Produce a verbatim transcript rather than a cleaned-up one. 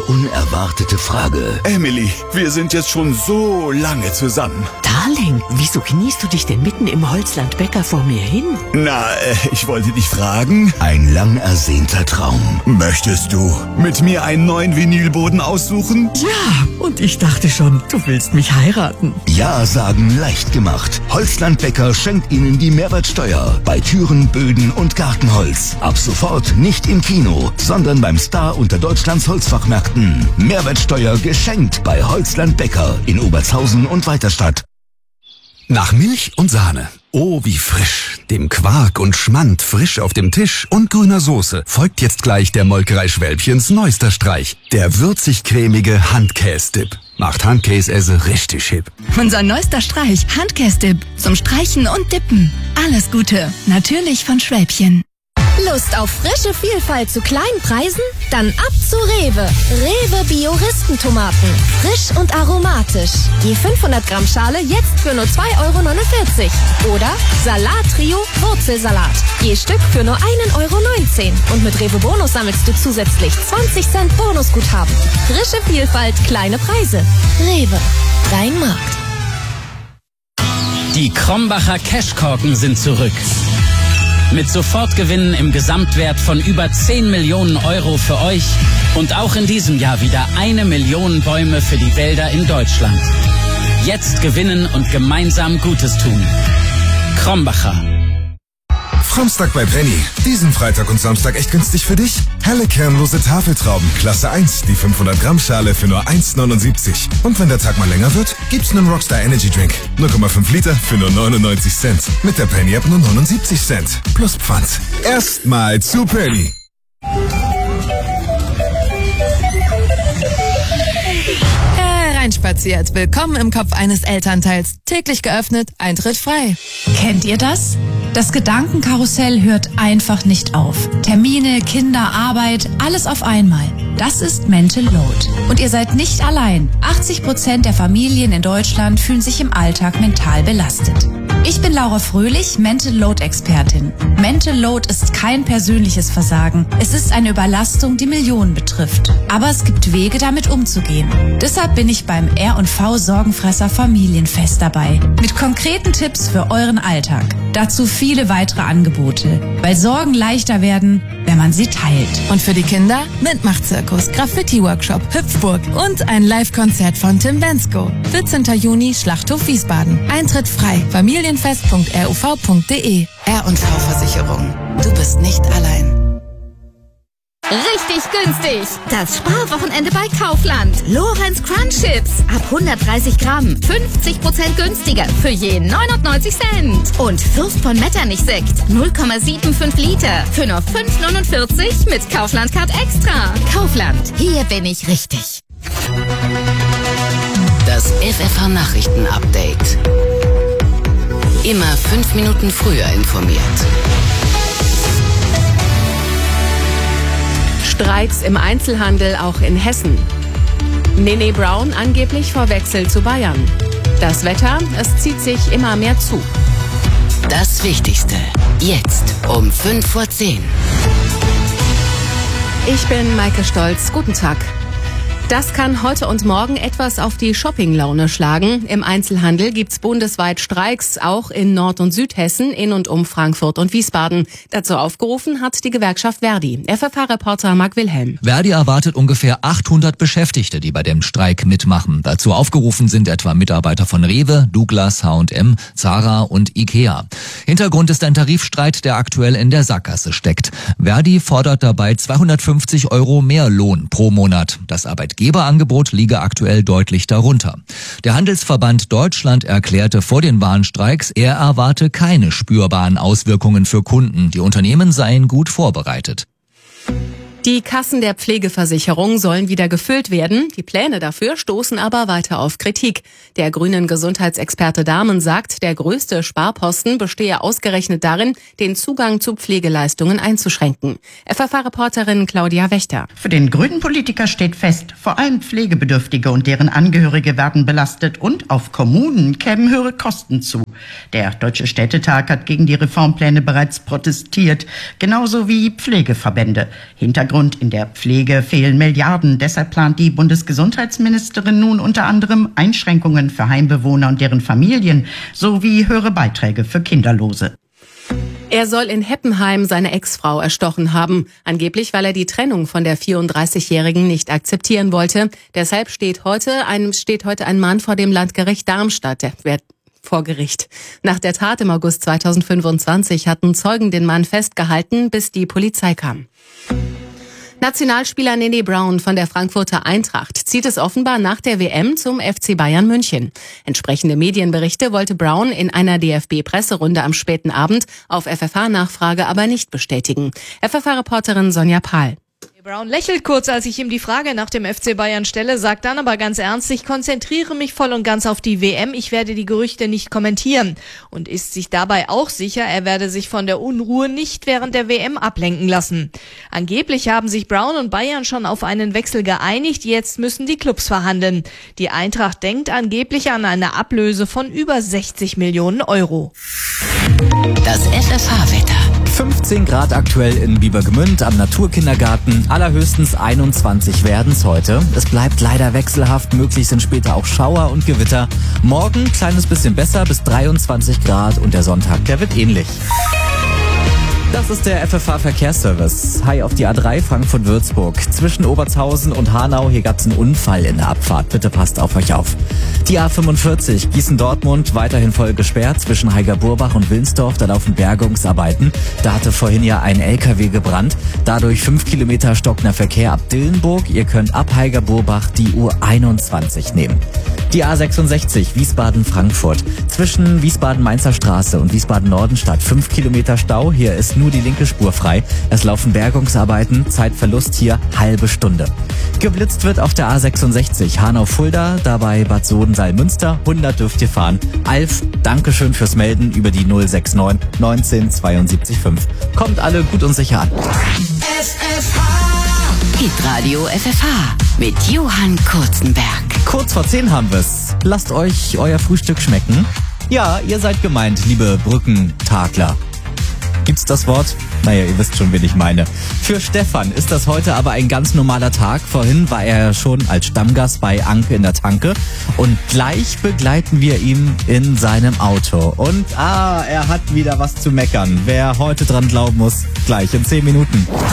unerwartete Frage. Emily, wir sind jetzt schon so lange zusammen. Darling, wieso kniest du dich denn mitten im Holzland Becker vor mir hin? Na, äh, ich wollte dich fragen. Ein lang ersehnter Traum. Möchtest du mit mir einen neuen Vinylboden aussuchen? Ja, und ich dachte schon, du willst mich heiraten. Ja sagen leicht gemacht. Holzland Becker schenkt Ihnen die Mehrwertsteuer bei Türen, Böden und Gartenholz. Ab sofort nicht im Kino, sondern beim Star unter Deutschlands Holzfachmärkten. Mehrwertsteuer geschenkt bei Holzland Becker in Obertshausen und Weiterstadt. Nach Milch und Sahne. Oh, wie frisch. Dem Quark und Schmand frisch auf dem Tisch und grüner Soße folgt jetzt gleich der Molkerei Schwälbchens neuester Streich. Der würzig-cremige Handkäse-Dip. Macht Handkäse richtig hip. Unser neuester Streich, Handkäse-Dip. Zum Streichen und Dippen. Alles Gute. Natürlich von Schwälbchen. Lust auf frische Vielfalt zu kleinen Preisen? Dann ab zu Rewe. Rewe Bio-Ristentomaten. Frisch und aromatisch. Je fünfhundert Gramm Schale jetzt für nur zwei Euro neunundvierzig. Oder Salat-Trio Wurzelsalat. Je Stück für nur ein Euro neunzehn. Und mit Rewe Bonus sammelst du zusätzlich zwanzig Cent Bonusguthaben. Frische Vielfalt, kleine Preise. Rewe. Dein Markt. Die Krombacher Cashkorken sind zurück. Mit Sofortgewinnen im Gesamtwert von über zehn Millionen Euro für euch und auch in diesem Jahr wieder eine Million Bäume für die Wälder in Deutschland. Jetzt gewinnen und gemeinsam Gutes tun. Krombacher. Framstag bei Penny. Diesen Freitag und Samstag echt günstig für dich. Helle kernlose Tafeltrauben, Klasse eins, die fünfhundert Gramm Schale für nur eins neunundsiebzig. Und wenn der Tag mal länger wird, gibt's einen Rockstar Energy Drink. null Komma fünf Liter für nur neunundneunzig Cent. Mit der Penny App nur neunundsiebzig Cent. Plus Pfand. Erstmal zu Penny. Hereinspaziert. Willkommen im Kopf eines Elternteils. Täglich geöffnet, Eintritt frei. Kennt ihr das? Das Gedankenkarussell hört einfach nicht auf. Termine, Kinder, Arbeit, alles auf einmal. Das ist Mental Load. Und ihr seid nicht allein. achtzig Prozent der Familien in Deutschland fühlen sich im Alltag mental belastet. Ich bin Laura Fröhlich, Mental Load Expertin. Mental Load ist kein persönliches Versagen. Es ist eine Überlastung, die Millionen betrifft. Aber es gibt Wege, damit umzugehen. Deshalb bin ich beim R und V Sorgenfresser Familienfest dabei. Mit konkreten Tipps für euren Alltag. Dazu viele weitere Angebote. Weil Sorgen leichter werden, wenn man sie teilt. Und für die Kinder Mitmachzirkus, Graffiti-Workshop, Hüpfburg und ein Live-Konzert von Tim Bensko. vierzehnten Juni, Schlachthof Wiesbaden. Eintritt frei. familienfest punkt r u v punkt d e. R und V Versicherung. Du bist nicht allein. Richtig günstig. Das Sparwochenende bei Kaufland. Lorenz Crunch Chips. Ab hundertdreißig Gramm. fünfzig Prozent günstiger. Für je neunundneunzig Cent. Und Fürst von Metternich Sekt. null Komma fünfundsiebzig Liter. Für nur fünf neunundvierzig mit Kaufland Card Extra. Kaufland. Hier bin ich richtig. Das F F H Nachrichten Update. Immer fünf Minuten früher informiert. Streiks im Einzelhandel auch in Hessen. Nene Brown angeblich vor Wechsel zu Bayern. Das Wetter, es zieht sich immer mehr zu. Das Wichtigste, jetzt um fünf vor zehn. Ich bin Maike Stolz, guten Tag. Das kann heute und morgen etwas auf die Shoppinglaune schlagen. Im Einzelhandel gibt's bundesweit Streiks, auch in Nord- und Südhessen, in und um Frankfurt und Wiesbaden. Dazu aufgerufen hat die Gewerkschaft Verdi. F F H-Reporter Marc Wilhelm. Verdi erwartet ungefähr achthundert Beschäftigte, die bei dem Streik mitmachen. Dazu aufgerufen sind etwa Mitarbeiter von Rewe, Douglas, H und M, Zara und Ikea. Hintergrund ist ein Tarifstreit, der aktuell in der Sackgasse steckt. Verdi fordert dabei zweihundertfünfzig Euro mehr Lohn pro Monat. Das Arbeitgeber Arbeitgeberangebot liege aktuell deutlich darunter. Der Handelsverband Deutschland erklärte vor den Warnstreiks, er erwarte keine spürbaren Auswirkungen für Kunden. Die Unternehmen seien gut vorbereitet. Die Kassen der Pflegeversicherung sollen wieder gefüllt werden. Die Pläne dafür stoßen aber weiter auf Kritik. Der grünen Gesundheitsexperte Dahmen sagt, der größte Sparposten bestehe ausgerechnet darin, den Zugang zu Pflegeleistungen einzuschränken. F F H-Reporterin Claudia Wächter. Für den grünen Politiker steht fest, vor allem Pflegebedürftige und deren Angehörige werden belastet und auf Kommunen kämen höhere Kosten zu. Der Deutsche Städtetag hat gegen die Reformpläne bereits protestiert, genauso wie Pflegeverbände. Hintergrund: in der Pflege fehlen Milliarden. Deshalb plant die Bundesgesundheitsministerin nun unter anderem Einschränkungen für Heimbewohner und deren Familien sowie höhere Beiträge für Kinderlose. Er soll in Heppenheim seine Ex-Frau erstochen haben, angeblich weil er die Trennung von der vierunddreißigjährigen nicht akzeptieren wollte. Deshalb steht heute ein, steht heute ein Mann vor dem Landgericht Darmstadt, der wird vor Gericht. Nach der Tat im August zweitausendfünfundzwanzig hatten Zeugen den Mann festgehalten, bis die Polizei kam. Nationalspieler Nene Brown von der Frankfurter Eintracht zieht es offenbar nach der W M zum F C Bayern München. Entsprechende Medienberichte wollte Brown in einer D F B-Presserunde am späten Abend auf F F H-Nachfrage aber nicht bestätigen. F F H-Reporterin Sonja Pahl. Brown lächelt kurz, als ich ihm die Frage nach dem F C Bayern stelle, sagt dann aber ganz ernst: Ich konzentriere mich voll und ganz auf die W M, ich werde die Gerüchte nicht kommentieren. Und ist sich dabei auch sicher, er werde sich von der Unruhe nicht während der W M ablenken lassen. Angeblich haben sich Brown und Bayern schon auf einen Wechsel geeinigt, jetzt müssen die Clubs verhandeln. Die Eintracht denkt angeblich an eine Ablöse von über sechzig Millionen Euro. Das F F H-Wetter. fünfzehn Grad aktuell in Biebergemünd am Naturkindergarten. Allerhöchstens einundzwanzig werden's heute. Es bleibt leider wechselhaft. Möglich sind später auch Schauer und Gewitter. Morgen kleines bisschen besser bis dreiundzwanzig Grad und der Sonntag, der wird ähnlich. Das ist der F F H-Verkehrsservice. Hi auf die A drei Frankfurt-Würzburg. Zwischen Obertshausen und Hanau, hier gab's einen Unfall in der Abfahrt. Bitte passt auf euch auf. Die A fünfundvierzig Gießen-Dortmund weiterhin voll gesperrt. Zwischen Heiger-Burbach und Wilnsdorf, da laufen Bergungsarbeiten. Da hatte vorhin ja ein L K W gebrannt. Dadurch fünf Kilometer stockender Verkehr ab Dillenburg. Ihr könnt ab Heiger-Burbach die U einundzwanzig nehmen. Die A sechsundsechzig Wiesbaden-Frankfurt. Zwischen Wiesbaden-Mainzer Straße und Wiesbaden-Nordenstadt fünf Kilometer Stau. Hier ist nur die linke Spur frei. Es laufen Bergungsarbeiten. Zeitverlust hier halbe Stunde. Geblitzt wird auf der A sechsundsechzig Hanau-Fulda, dabei Bad Sodensaal-Münster. hundert dürft ihr fahren. Alf, Dankeschön fürs Melden über die null sechs neun neunzehn zweiundsiebzig fünf. Kommt alle gut und sicher an. Hitradio F F H mit Johann Kurzenberg. Kurz vor zehn haben wir's. Lasst euch euer Frühstück schmecken. Ja, ihr seid gemeint, liebe Brückentagler. Gibt's das Wort? Naja, ihr wisst schon, wen ich meine. Für Stefan ist das heute aber ein ganz normaler Tag. Vorhin war er schon als Stammgast bei Anke in der Tanke. Und gleich begleiten wir ihn in seinem Auto. Und ah, er hat wieder was zu meckern. Wer heute dran glauben muss, gleich in zehn Minuten.